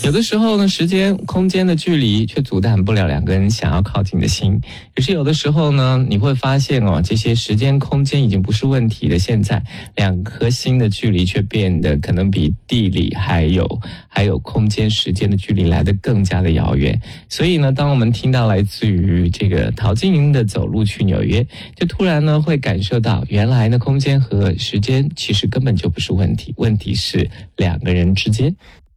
有的时候呢，时间、空间的距离却阻挡不了两个人想要靠近的心。可是有的时候呢，你会发现这些时间、空间已经不是问题的，现在两颗心的距离却变得可能比地理还有空间、时间的距离来得更加的遥远。所以呢，当我们听到来自于这个陶晶莹的《走路去纽约》，就突然呢会感受到，原来呢空间和时间其实根本就不是问题，问题是两个人之间。